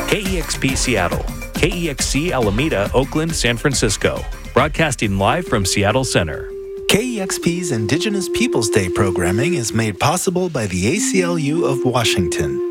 KEXP Seattle, KEXC Alameda, Oakland, San Francisco. Broadcasting live from Seattle Center. KEXP's Indigenous Peoples Day programming is made possible by the ACLU of Washington.